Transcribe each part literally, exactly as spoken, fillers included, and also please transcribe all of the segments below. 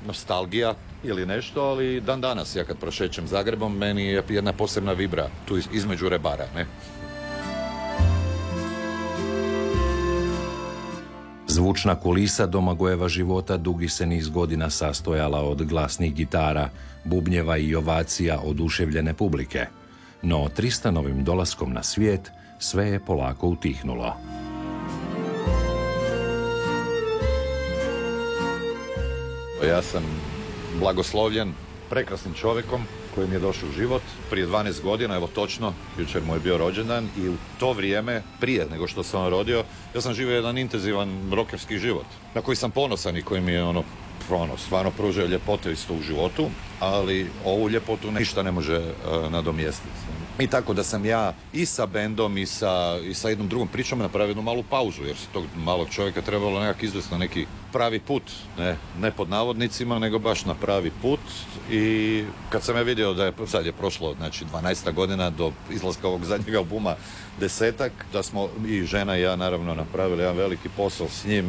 nostalgija ili nešto, ali dan danas ja kad prošećem Zagrebom, meni je jedna posebna vibra tu između rebara, ne? Zvučna kulisa Domagojeva života dugi se niz godina sastojala od glasnih gitara, bubnjeva i ovacija oduševljene publike. No Tristanovim dolaskom na svijet sve je polako utihnulo. Ja sam blagoslovljen prekrasnim čovjekom koji mi je došao u život prije dvanaest godina, evo točno, jučer mu je bio rođendan i u to vrijeme, prije nego što sam rodio, ja sam živio jedan intenzivan rokerski život, na koji sam ponosan i koji mi je ono, ono stvarno pružio ljepote isto u životu, ali ovu ljepotu ništa ne može uh, nadomjestiti. I tako da sam ja i sa bendom i sa, i sa jednom drugom pričom napravio jednu malu pauzu, jer se tog malog čovjeka trebalo nekak izvesti na neki pravi put, ne, ne pod navodnicima, nego baš na pravi put. I kad sam ja vidio da je, sad je prošlo, znači dvanaest godina do izlaska ovog zadnjeg albuma, desetak, da smo i žena i ja naravno napravili jedan veliki posao s njim,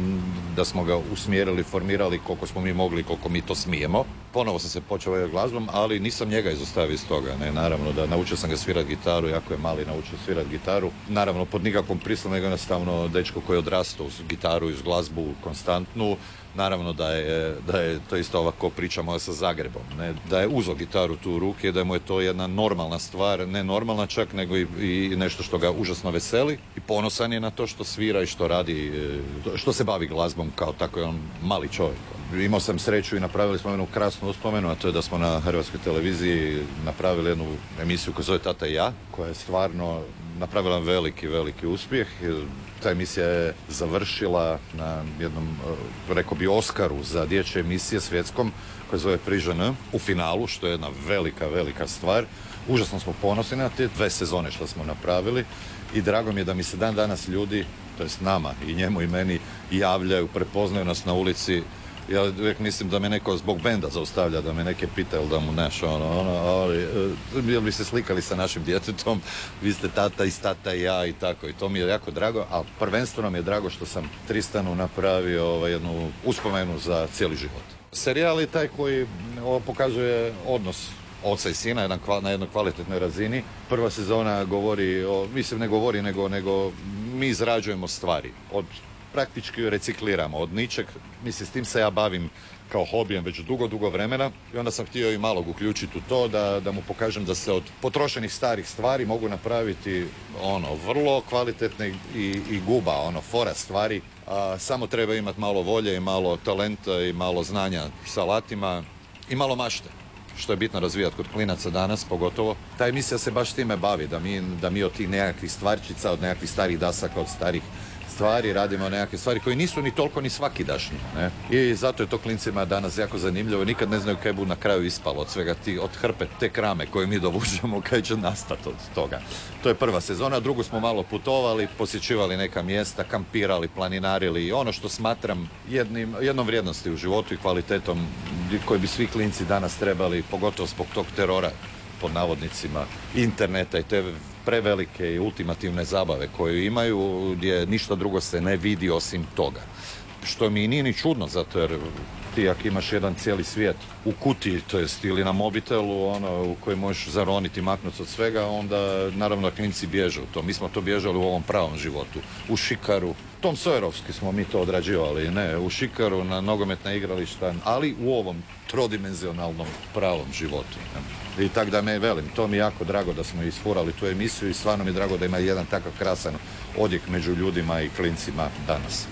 da smo ga usmjerili, formirali koliko smo mi mogli, koliko mi to smijemo. Ponovo sam se počeo baviti glazbom, ali nisam njega izostavio iz toga, ne, naravno da naučio sam ga svirati gitaru, jako je mali naučio svirati gitaru, naravno pod nikakvom prisilom, nego jednostavno dečko koji je odrastao uz gitaru i uz glazbu konstantnu. Naravno da je, da je to isto ovako priča moja sa Zagrebom, ne? Da je uzeo gitaru tu u ruke, da mu je to jedna normalna stvar, ne normalna čak, nego i, i nešto što ga užasno veseli i ponosan je na to što svira i što radi, što se bavi glazbom kao tako je on mali čovjek. Imao sam sreću i napravili smo jednu krasnu uspomenu, a to je da smo na Hrvatskoj televiziji napravili jednu emisiju koja zove Tata i ja, koja je stvarno napravila veliki, veliki uspjeh. Ta emisija je završila na jednom, rekao bi, Oskaru za dječje emisije svjetskom, koja zove Prižen u finalu, što je jedna velika, velika stvar. Užasno smo ponosni na te dve sezone što smo napravili i drago mi je da mi se dan danas ljudi, to jest nama i njemu i meni, javljaju, prepoznaju nas na ulici. Ja uvijek mislim da me neko zbog benda zaustavlja, da me neke pita ili da mu nešto, ono, ono, ali, jel bi se slikali sa našim djetetom, vi ste tata i tata i ja i tako, i to mi je jako drago, a prvenstveno mi je drago što sam Tristanu napravio ovaj, jednu uspomenu za cijeli život. Serijal je taj koji ovo, pokazuje odnos oca i sina jedan, na jednoj kvalitetnoj razini. Prva sezona govori, o, mislim ne govori, nego, nego mi izrađujemo stvari od praktički recikliramo od ničeg. Mislim, s tim se ja bavim kao hobijem već dugo, dugo vremena i onda sam htio i malog uključiti u to da, da mu pokažem da se od potrošenih starih stvari mogu napraviti ono vrlo kvalitetne i, i guba, ono fora stvari. A, samo treba imati malo volje i malo talenta i malo znanja sa alatima i malo mašte, što je bitno razvijati kod klinaca danas pogotovo. Ta emisija se baš time bavi, da mi, da mi od tih nekakvih stvarčica, od nekakvih starih dasaka, od starih stvari radimo nekakve stvari koje nisu ni toliko ni svakidašnje, ne? I zato je to klincima danas jako zanimljivo. Nikad ne znaju kaj bu na kraju ispalo od svega ti, od hrpe te krame koje mi dovučemo, kaj će nastati od toga. To je prva sezona. Drugu smo malo putovali, posjećivali neka mjesta, kampirali, planinarili i ono što smatram jednim, jednom vrijednosti u životu i kvalitetom koji bi svi klinci danas trebali, pogotovo zbog tog terora pod navodnicima interneta i te prevelike i ultimativne zabave koju imaju, gdje ništa drugo se ne vidi osim toga. Što mi nije ni čudno, zato jer ti ako imaš jedan cijeli svijet u kutiji, to jest ili na mobitelu, ono, u koji možeš zaroniti, maknuti od svega, onda naravno klinci bježe u to. Mi smo to bježali u ovom pravom životu. U šikaru, Tom Sojerovski smo mi to odrađivali, ne, u šikaru, na nogometna igrališta, ali u ovom trodimenzionalnom pravom životu. Ne. I tak da me velim, to mi je jako drago da smo isfurali tu emisiju i stvarno mi je drago da ima jedan takav krasan odjek među ljudima i klincima danas.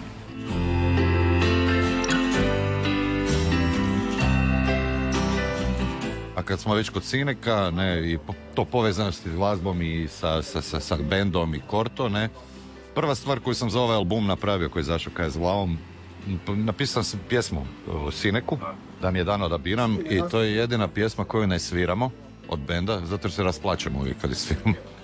A kad smo već kod Cineka, ne, i to povezanosti s glazbom i sa, sa, sa, sa bendom i Korto, ne, prva stvar koju sam za ovaj album napravio, koji je zašao kaj s glavom, napisao sam pjesmu o Cineku, da mi je dano da biram, i to je jedina pjesma koju ne sviramo od benda, zato se rasplačemo uvijek kad je sviramo.